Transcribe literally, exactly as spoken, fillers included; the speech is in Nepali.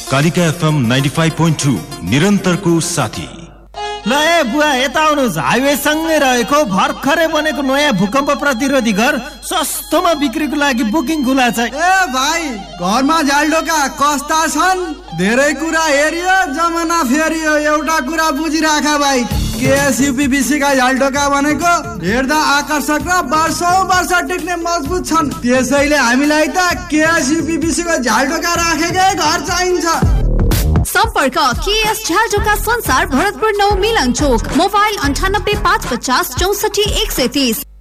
Kalika FM ninety five point two निरन्तरको साथी। ल ए बुवा यता आउनुहोस्, हाइवे सँगै रहेको भर्खरै बनेको नयाँ भूकम्प प्रतिरोधी घर सस्तोमा बिक्रीको लागि बुकिङ खुला छ। ए भाइ, घरमा झ्यालडोका कस्ता छन्? धेरै कुरा हेरियो, जमाना फेरियो, एउटा कुरा बुझिराख भाइ, केएसयुपीबीसी का झ्यालडोका भनेको हेर्दा आकर्षक र वर्षौं वर्ष टिक्ने मजबुत छन्। त्यसैले हामीलाई त केएसयुपीबीसी को झ्यालडोका राखेकै घर चाहिन्छ। सम्पर्क केएस झ्यालडोका संसार, भरतपुर नौ मिलन चोक, मोबाइल अन्ठानब्बे पाँच पचास चौसठी एक सय तीस।